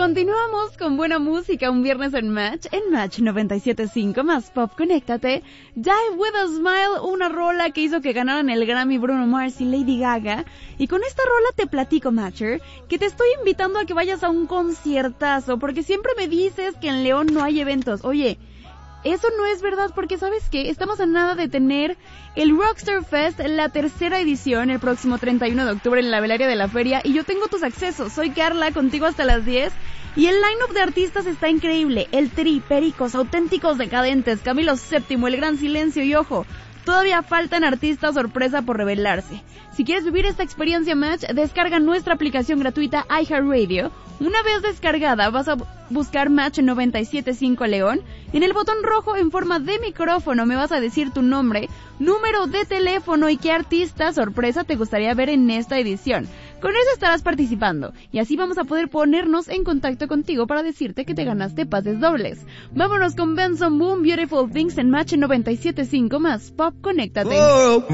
Continuamos con buena música un viernes en Match 97.5 más Pop. Conéctate. Die With A Smile, una rola que hizo que ganaran el Grammy Bruno Mars y Lady Gaga. Y con esta rola te platico, Matcher, que te estoy invitando a que vayas a un conciertazo, porque siempre me dices que en León no hay eventos. Oye, eso no es verdad, porque ¿sabes qué? Estamos a nada de tener el Rockstar Fest, la tercera edición, el próximo 31 de octubre en la velaria de la feria, y yo tengo tus accesos. Soy Carla, contigo hasta las 10, y el line-up de artistas está increíble. El Tri, Pericos, Auténticos Decadentes, Camilo VII, El Gran Silencio, y ojo, todavía faltan artistas sorpresa por revelarse. Si quieres vivir esta experiencia Match, descarga nuestra aplicación gratuita iHeartRadio. Una vez descargada, vas a buscar Match 97.5 León. En el botón rojo en forma de micrófono me vas a decir tu nombre, número de teléfono y qué artista sorpresa te gustaría ver en esta edición. Con eso estarás participando y así vamos a poder ponernos en contacto contigo para decirte que te ganaste pases dobles. Vámonos con Benson Boone, Beautiful Things en Match 97.5 más Pop. Conéctate.